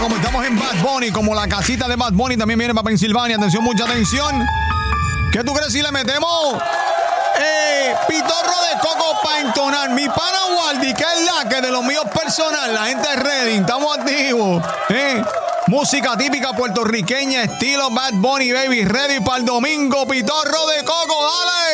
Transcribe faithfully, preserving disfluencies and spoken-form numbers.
Como estamos en Bad Bunny, como la casita de Bad Bunny también viene para Pensilvania. Atención, mucha atención. ¿Qué tú crees si le metemos eh, pitorro de coco para entonar? Mi pana Waldi, que es la que de los míos personal, la gente es ready, estamos activos. Eh. Música típica puertorriqueña, estilo Bad Bunny, baby, ready para el domingo, pitorro de coco, dale.